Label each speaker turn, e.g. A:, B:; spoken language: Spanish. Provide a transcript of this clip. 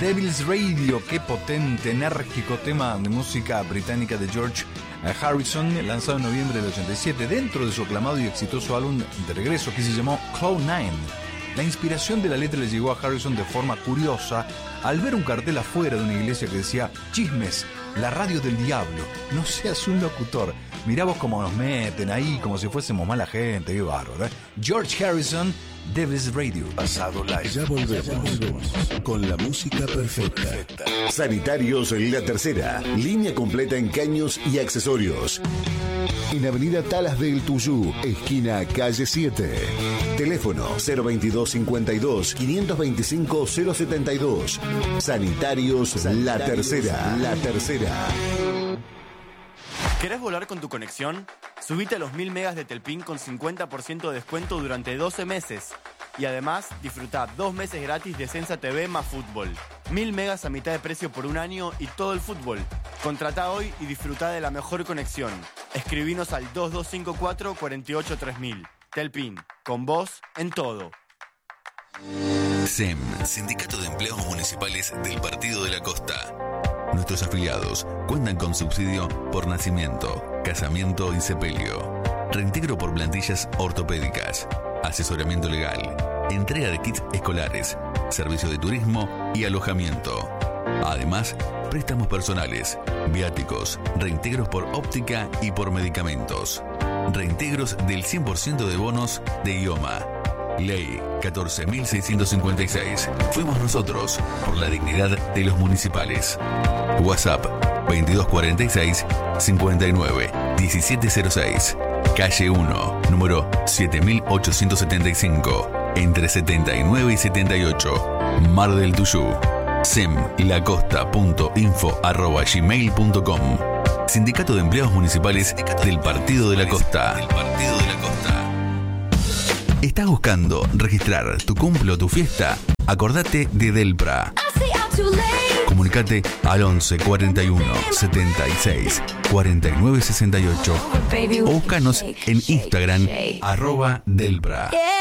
A: Devil's Radio, qué potente, enérgico tema de música británica de George Harrison, lanzado en noviembre del 87, dentro de su aclamado y exitoso álbum de regreso que se llamó Cloud9. La inspiración de la letra le llegó a Harrison de forma curiosa al ver un cartel afuera de una iglesia que decía: chismes, la radio del diablo, no seas un locutor. Mirá vos cómo nos meten ahí, como si fuésemos mala gente, qué bárbaro, ¿eh? George Harrison, Devil's Radio.
B: Pasado live.
C: Ya volvemos con la música perfecta.
D: Sanitarios La Tercera, línea completa en caños y accesorios. En Avenida Talas del Tuyú, esquina calle 7. Teléfono 022 52 525 072. Sanitarios La Tercera. La Tercera.
E: ¿Querés volar con tu conexión? Subite a los 1000 megas de Telpin con 50% de descuento durante 12 meses. Y además, disfrutá 2 meses gratis de Sensa TV más fútbol. 1000 megas a mitad de precio por un año y todo el fútbol. Contratá hoy y disfrutá de la mejor conexión. Escribinos al 2254 48 3000. Telpin, con vos en todo.
F: SEM, Sindicato de Empleados Municipales del Partido de la Costa. Nuestros afiliados cuentan con subsidio por nacimiento, casamiento y sepelio, reintegro por plantillas ortopédicas, asesoramiento legal, entrega de kits escolares, servicio de turismo y alojamiento. Además, préstamos personales, viáticos, reintegros por óptica y por medicamentos, reintegros del 100% de bonos de idioma. Ley 14.656. Fuimos nosotros por la dignidad de los municipales. WhatsApp 2246 59 1706. Calle 1, número 7875, entre 79 y 78, Mar del Tuyú. semlacosta.info@gmail.com. Sindicato de Empleados Municipales del Partido de la Costa. ¿Estás buscando registrar tu cumple o tu fiesta? Acordate de Delpra. Comunicate al 11 41 76 49 68 o búscanos en Instagram @Delpra.